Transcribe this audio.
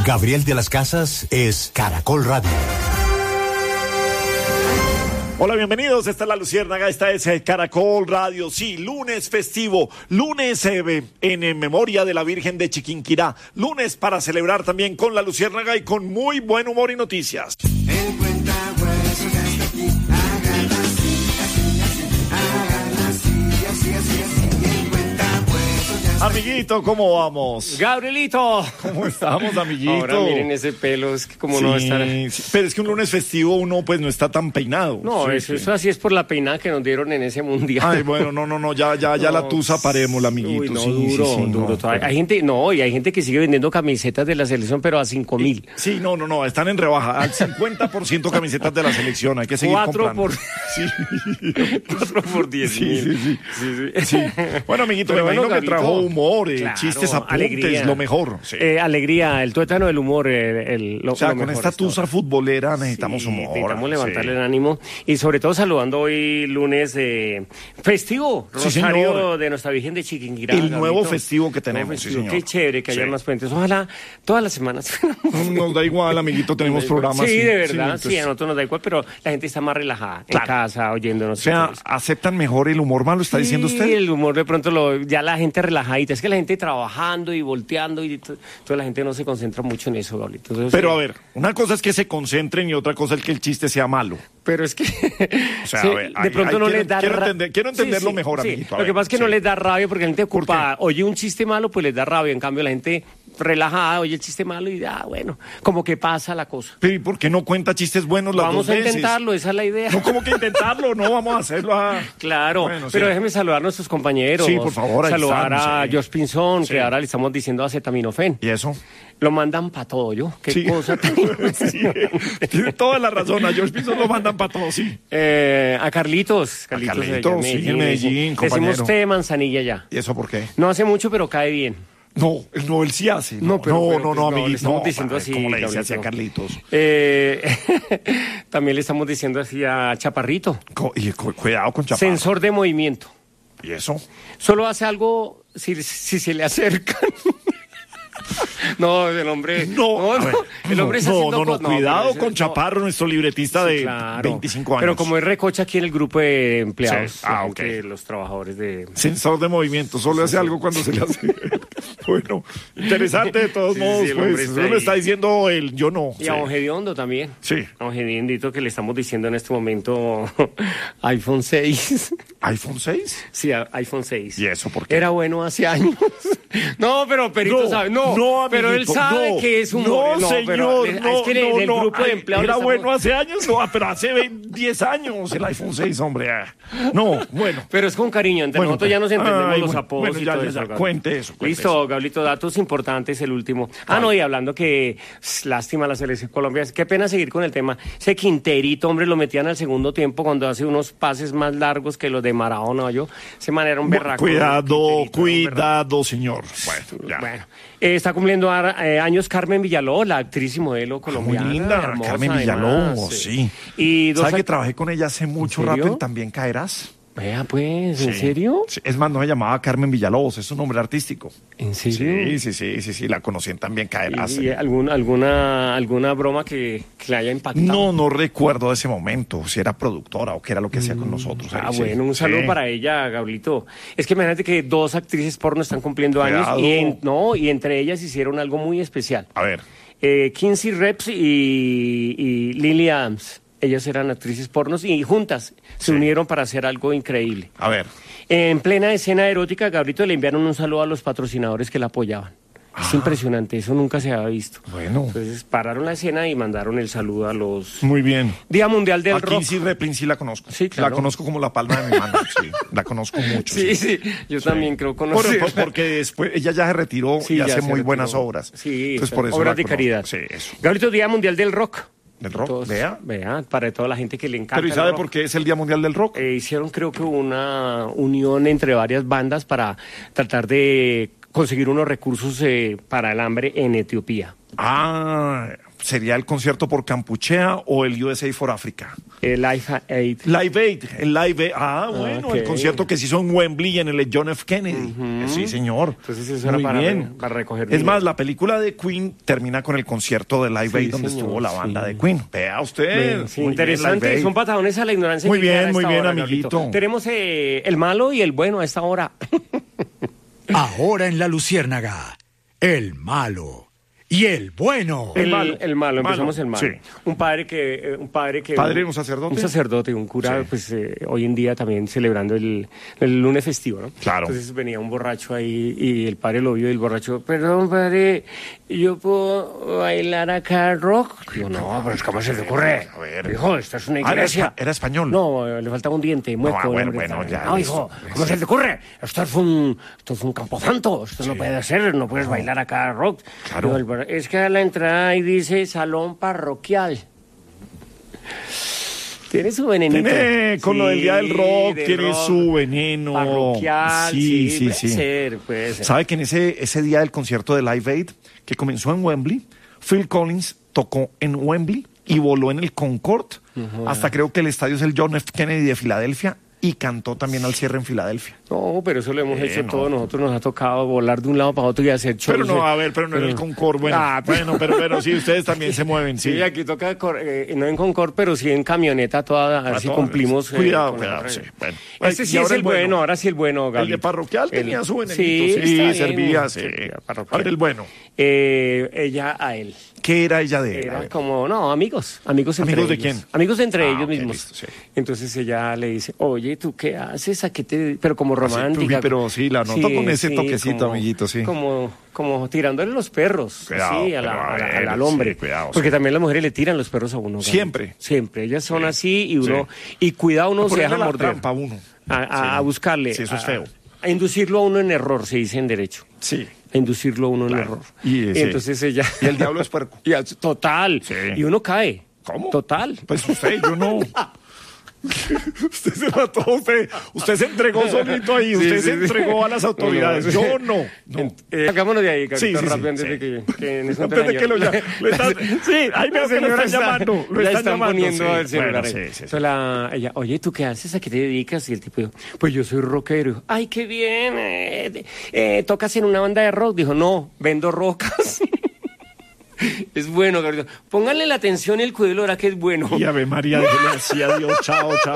Gabriel de las Casas es Caracol Radio. Hola, bienvenidos, esta es La Luciérnaga, esta es Caracol Radio, sí, lunes festivo, lunes en memoria de la Virgen de Chiquinquirá, lunes para celebrar también con La Luciérnaga y con muy buen humor y noticias. El cuentahuesos ya está aquí, háganlo así, el cuentahuesos ya está aquí. Amiguito, ¿cómo vamos? Gabrielito. ¿Cómo estamos, amiguito? Ahora miren ese pelo, es que como no estar... Sí, pero es que un lunes festivo uno pues no está tan peinado. No, Sí. eso así es por la peinada que nos dieron en ese mundial. Ay, bueno, no, ya la tusa parémosla, amiguito. Uy, no, Sí, duro, sí, duro. no, Todavía. Hay gente que sigue vendiendo camisetas de la selección, pero a 5.000. Sí, no, están en rebaja, al 50% camisetas de la selección, hay que seguir 4 comprando. Sí. 4 por 10.000. Sí. Bueno, amiguito, Pero me imagino bueno, que trajo Gabrielito, humor, claro, chistes, apuntes, alegría. lo mejor. Sí. Alegría, el tuétano del humor. O sea, lo con mejor esta está tusa ahora. futbolera necesitamos humor. Necesitamos levantarle Sí. el ánimo y sobre todo saludando hoy lunes festivo, Sí, Rosario señor. de Nuestra Virgen de Chiquinquirá. El Gabrielito. nuevo festivo que tenemos, Nuevo sí, festivo. señor. Qué chévere que haya Sí. más puentes. Ojalá todas las semanas. Nos da igual, amiguito, tenemos programas. Sí, de verdad, entonces, sí, a nosotros nos da igual, pero la gente está más relajada Claro. en casa, oyéndonos. O sea, Entonces, ¿aceptan mejor el humor malo, está diciendo sí, usted? el humor de pronto ya la gente relajadita. Es que la gente trabajando y volteando y toda la gente no se concentra mucho en eso, Gabrielito. Entonces, Pero a ver, una cosa es que se concentren y otra cosa es que el chiste sea malo. Pero es que O sea, sí, a ver, de pronto no les da quiero entenderlo mejor, amiguito. A Lo que ver, pasa es que no sí. les da rabia porque la gente ¿Por ocupada oye un chiste malo, pues les da rabia. En cambio, la gente relajada oye el chiste malo y bueno, como que pasa la cosa. Pero ¿y por qué no cuenta chistes buenos las Vamos dos a veces? intentarlo, esa es la idea. No, ¿cómo que intentarlo? No, vamos a hacerlo a... Claro, Bueno, pero sí. déjeme saludar a nuestros compañeros. Sí, por favor, ahí saludar están, a sí. George Pinzón, Sí. que ahora le estamos diciendo acetaminofén. ¿Y eso? Lo mandan para todo, ¿yo? Qué Sí. cosa tan Sí, tiene toda la razón. A George Pinzón lo mandan para todo, sí. A Carlitos. Carlitos, allá en sí, en Medellín, compañero. Decimos té de manzanilla ya. ¿Y eso por qué? No hace mucho, pero cae bien. No, él sí hace. No, pero pues, no, le amiguito. estamos No, diciendo así, ¿cómo le dice así a Gabrielito. Carlitos? También le estamos diciendo así a Chaparrito. Cuidado con Chaparro. Sensor de movimiento. ¿Y eso? Solo hace algo si se le acercan. No, el hombre. No, a ver, el hombre está haciendo cosas. cuidado pero con ese- Chaparro, nuestro libretista Sí, de claro. 25 años. Pero como es recocha aquí en el grupo de empleados, Sí. la Ok. gente, los trabajadores de... Sensor de movimiento, solo hace algo cuando se le hace. Bueno, interesante de todos Sí, modos, sí, el hombre pues. está Eso lo ahí. está diciendo el yo no. Y a Don Gediondo también. Sí. A Don Gediondito que le estamos diciendo en este momento iPhone 6. ¿iPhone 6? Sí, iPhone 6. ¿Y eso por qué? Era bueno hace años. No, pero Perito sabe. No, pero él amiguito, sabe no. que es un No, pero señor, es que en el grupo de empleados Era le estamos- bueno hace años, no, pero hace 10 años el iPhone 6, hombre. No, bueno. Pero es con cariño, entre Bueno, nosotros ya nos entendemos ay, los bueno, apodos bueno, y ya, todo ya, eso. ya, Gabriel. cuente eso. Listo, Gablito, datos importantes, el último. No, y hablando que lástima la selección Colombia, qué pena seguir con el tema. Ese Quinterito, hombre, lo metían al segundo tiempo cuando hace unos pases más largos que los de Maradona, yo. Ese man era un berraco. Cuidado, señor. Bueno, ya. Bueno, está cumpliendo años Carmen Villaló, la actriz y modelo colombiana. Muy linda, hermosa, Carmen Villaló, además, sí. Y ¿Sabe que trabajé con ella hace mucho ¿En rato serio? en También Caerás? Vea, pues, ¿en Sí. serio? Sí, es más, no se llamaba Carmen Villalobos, es un nombre artístico. ¿En serio? Sí, la conocí en También Caerás. ¿Y alguna broma que le haya impactado? No recuerdo de ese momento, si era productora o qué era lo que hacía con nosotros. ahí, sí. Bueno, un saludo Sí. para ella, Gablito. Es que imagínate que 2 actrices porno están cumpliendo años Cuidado. y entre ellas hicieron algo muy especial. A ver, Kinsey Reps y Lily Adams. Ellas eran actrices pornos y juntas se unieron para hacer algo increíble. a ver. En plena escena erótica, Gabrito le enviaron un saludo a los patrocinadores que la apoyaban. Es impresionante, eso nunca se había visto. Bueno. Entonces pararon la escena y mandaron el saludo a los... Muy bien. Día Mundial del Aquí Rock. sí, Replin, sí la conozco. Sí, claro. La conozco como la palma de mi mano, sí. La conozco mucho. Sí, yo también creo conocer. Porque después ella ya se retiró Sí, y ya hace se muy retiró. buenas obras. Sí, entonces por eso obras la de conozco. caridad. Sí, eso. Gabrito, Día Mundial del Rock. ¿Del rock? Entonces, vea, para toda la gente que le encanta. Pero ¿y el sabe rock. por qué es el Día Mundial del Rock? Hicieron creo que una unión entre varias bandas para tratar de conseguir unos recursos para el hambre en Etiopía. ¿Sería el concierto por Campuchea o el USA for Africa? El Live Aid. Live Aid, el Live Aid. Bueno, ok. el concierto que se hizo en Wembley en el John F. Kennedy. Sí, señor. Entonces eso era para recoger Es dinero. más, la película de Queen termina con el concierto de Live Aid donde señor, estuvo la banda sí. de Queen. Vea usted. Sí, Muy bien, interesante, Live Aid. son patadones a la ignorancia. Muy que queda bien, a muy esta bien, hora, Gabrielito. amiguito. Tenemos el malo y el bueno a esta hora. Ahora en La Luciérnaga, el malo y el bueno. El malo. malo, empezamos el malo. Sí. Un padre que... ¿Padre, un sacerdote? Un sacerdote, un cura, Sí. pues hoy en día también celebrando el lunes festivo, ¿no? Claro. Entonces venía un borracho ahí y el padre lo vio y el borracho, perdón, padre, ¿yo puedo bailar acá rock? Digo, no, pero es como se te ocurre. A ver. Hijo, esta es una Ah, iglesia. era español. No, le faltaba un diente, mueco. bueno, hombre, bueno, ya, No, listo. hijo, ¿cómo se te ocurre? Esto es un camposanto, esto no puede ser, no puedes bailar acá rock. Claro. Digo, es que a la entrada ahí dice salón parroquial. Tiene su venenito. Tiene, con lo del Día del Rock, del tiene rock su veneno. parroquial, Sí. puede ser. ¿Sabe que en ese día del concierto de Live Aid, que comenzó en Wembley, Phil Collins tocó en Wembley y voló en el Concorde hasta creo que el estadio es el John F. Kennedy de Filadelfia y cantó también al cierre en Filadelfia. No, pero eso lo hemos hecho no. todos. Nosotros nos ha tocado volar de un lado para otro y hacer shows. Pero no, a ver, pero no en el Concorde. Bueno, pero sí, ustedes también se mueven, sí. Sí, aquí toca, no en Concorde, pero sí en camioneta toda, a ver si todas. cumplimos. Cuidado, con la sí. regla. Bueno. Este Y sí ahora es el el bueno, ahora sí el bueno, Gaby. El de parroquial tenía su venenito, sí, sí, está servía, bien, sí. parroquial. Ahora el bueno. Ella a él. ¿Qué era ella de él? A Era ver. como, no, amigos entre ¿Amigos de ellos. quién? Amigos entre ellos ok, mismos. listo, sí. Entonces ella le dice, oye, ¿tú qué haces? ¿A qué te...? Pero como romántica. pero sí, la noto con ese toquecito, amiguito, sí. Como tirándole los perros, Cuidado, así, pero a ver, al hombre. sí, cuidado, Porque sí. también las mujeres le tiran los perros a uno. Gaby. Siempre. Siempre. Ellas son así y uno... Y cuidado, uno se Ponerle deja la morder. trampa a uno. A buscarle. Sí, eso es feo. A inducirlo a uno en error, se dice en derecho. Sí. A inducirlo a uno en Claro. error. Y sí. entonces ella... Y el diablo es puerco. Total. Sí. Y uno cae. ¿Cómo? Total. Pues usted, yo no. Usted se mató, usted se entregó solito ahí, usted se entregó a las autoridades. Yo no. Hagámonos de ahí, Carlito, Sí, rápido, antes sí. de que en ese Antes de que lo están, sí, ahí veo que lo están llamando. Lo ya están están llamando, poniendo sí. el celular. Bueno, ahí. sí, sí. Entonces ella, oye, ¿tú qué haces? ¿A qué te dedicas? Y el tipo dijo, pues yo soy rockero. Ay, qué bien. ¿Tocas en una banda de rock? Dijo, no, vendo rocas. Es bueno, Carlito. Pónganle la atención y el cuidado, ahora que es bueno. Y Ave María, déjele así, adiós, chao, chao.